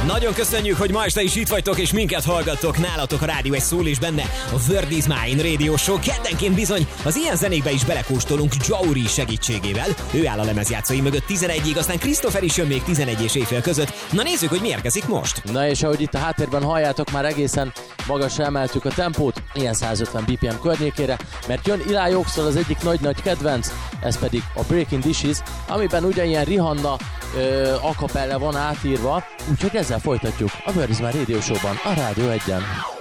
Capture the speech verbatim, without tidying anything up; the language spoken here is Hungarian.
Nagyon köszönjük, hogy ma este is itt vagytok, és minket hallgattok. Nálatok a rádió egy szól, és benne a Word is Mine Radio Show. Keddenként bizony az ilyen zenékbe is belekóstolunk Jauri segítségével. Ő áll a lemezjátszói mögött tizenegyig, aztán Christopher is jön még tizenegy és éjfél között. Na nézzük, hogy mi érkezik most. Na és ahogy itt a háttérben halljátok, már egészen magasra emeltük a tempót, ilyen százötven bé pé em környékére, mert jön Eli Oxtól az egyik nagy-nagy kedvenc, ez pedig a Breaking Dishes, amiben ugyanilyen Rihanna ö, a cappella van átírva, úgyhogy ezzel folytatjuk a Word is Mine Radio Show-ban, a Rádió egyen.